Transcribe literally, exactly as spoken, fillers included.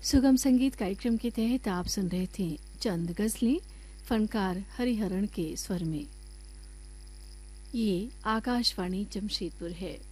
सुगम संगीत कार्यक्रम के तहत आप सुन रहे थे चंद गजलें फनकार हरिहरन के स्वर में। ये आकाशवाणी जमशेदपुर है।